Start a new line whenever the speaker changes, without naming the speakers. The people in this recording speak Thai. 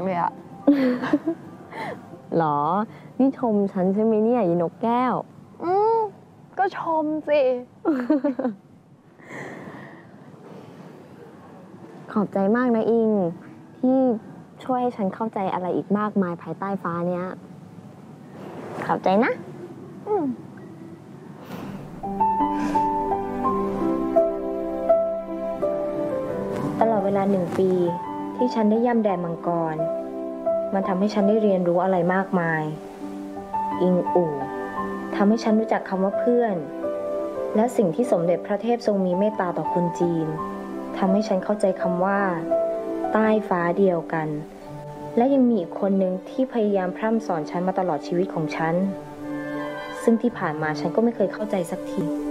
เลยอะ
หรอนี่ชมฉันใช่ไหมเนี่ยยีนกแก้ว
ก็ชมสิ
ขอบใจมากนะอิงที่ช่วยให้ฉันเข้าใจอะไรอีกมากมายภายใต้ฟ้าเนี้ยขอบใจนะ
ตลอดเวลา1 ปีที่ฉันได้ย่ำแดนมังกรมันทำให้ฉันได้เรียนรู้อะไรมากมายอิงอู่ทำให้ฉันรู้จักคำว่าเพื่อนและสิ่งที่สมเด็จพระเทพทรงมีเมตตาต่อคนจีนทำให้ฉันเข้าใจคำว่าใต้ฟ้าเดียวกันและยังมีอีกคนหนึ่งที่พยายามพร่ำสอนฉันมาตลอดชีวิตของฉันซึ่งที่ผ่านมาฉันก็ไม่เคยเข้าใจสักที